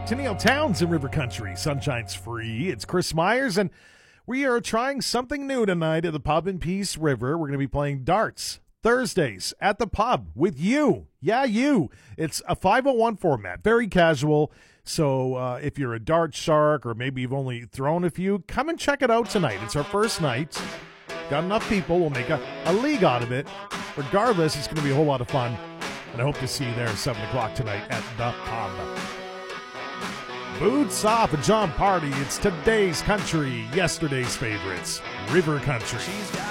to Neil Towns in River Country. Sunshine's free. It's Chris Myers, and we are trying something new tonight at the pub in Peace River. We're going to be playing darts Thursdays at the pub with you. Yeah, you. It's a 501 format, very casual. So if you're a dart shark or maybe you've only thrown a few, come and check it out tonight. It's our first night. Got enough people. We'll make a league out of it. Regardless, it's going to be a whole lot of fun. And I hope to see you there at 7 o'clock tonight at the pub. Boots off a John Party. It's today's country, yesterday's favorites, River Country.